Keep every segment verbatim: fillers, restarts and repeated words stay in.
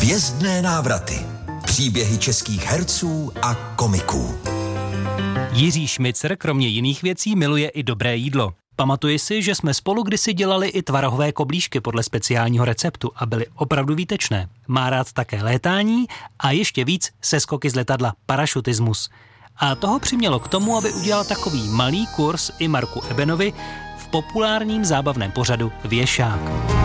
Hvězdné návraty. Příběhy českých herců a komiků. Jiří Šmicr kromě jiných věcí miluje i dobré jídlo. Pamatuji si, že jsme spolu kdysi dělali i tvarohové koblížky podle speciálního receptu a byly opravdu výtečné. Má rád také létání a ještě víc seskoky z letadla, parašutismus. A toho přimělo k tomu, aby udělal takový malý kurz i Marku Ebenovi v populárním zábavném pořadu Věšák.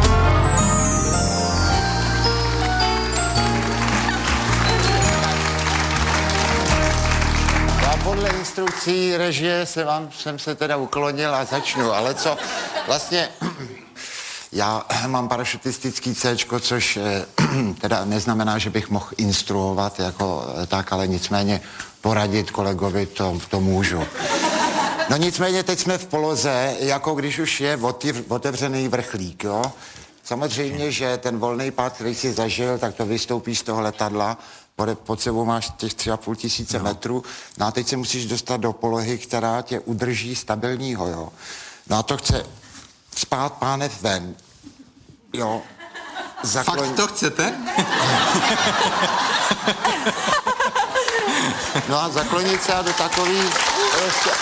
Podle instrukcí režie se vám, jsem se teda uklonil a začnu, ale co vlastně, já mám parašutistický céčko, což teda neznamená, že bych mohl instruovat jako tak, ale nicméně poradit kolegovi to, to můžu. No nicméně teď jsme v poloze, jako když už je otevřený vrchlík, jo. Samozřejmě, že ten volný pád, který jsi zažil, tak to vystoupí z toho letadla, pod sebou máš těch tři a půl tisíce no. metrů, no a teď se musíš dostat do polohy, která tě udrží stabilního, jo. No a to chce spát pánev ven, jo. Zakloň... Fakt to chcete? No a zaklonit se a do takový... Prostě...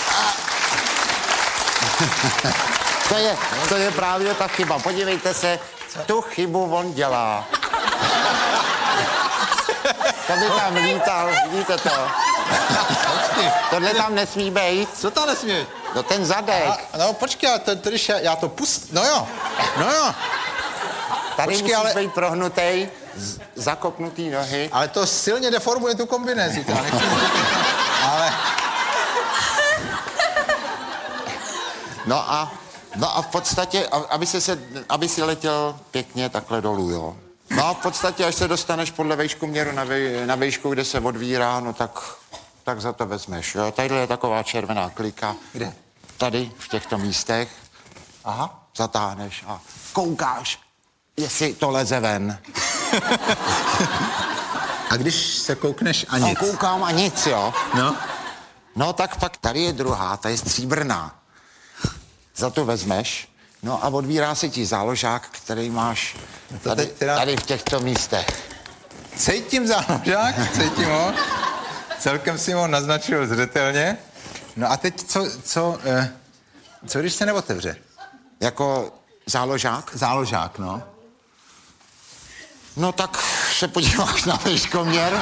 to, je, to je právě ta chyba, podívejte se, tu chybu on dělá. To by tam lítal, vidíte to? Tohle tam nesmí být. Co tam nesmí? No ten zadek. A, no počkej, ale to, když já, já to pust... No jo, no jo. Tady počkej, musíš ale... být prohnutej, z, zakopnutý nohy. Ale to silně deformuje tu kombinézi. ale... No a, no a v podstatě, aby, se se, aby si letěl pěkně takhle dolů, jo. No a v podstatě, až se dostaneš podle vejškoměru na, vej, na vejšku, kde se odvírá, no tak, tak za to vezmeš, jo. Tadyhle je taková červená klika. Kde? Tady, v těchto místech. Aha. Zatáhneš a koukáš, jestli to leze ven. A když se koukneš a nic? A koukám a nic, jo. No? No tak pak tady je druhá, ta je stříbrná. Za to vezmeš. No a odvírá se ti záložák, který máš tady, teda... tady v těchto místech. Cítím záložák, cítím ho. Celkem si ho naznačil zřetelně. No a teď co, co, eh, co když se neotevře? Jako záložák? Záložák, no. No tak se podíváš na vejškoměr.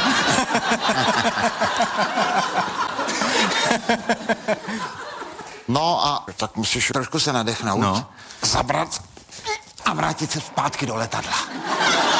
No a tak musíš trošku se nadechnout, no. Zabrat a vrátit se zpátky do letadla.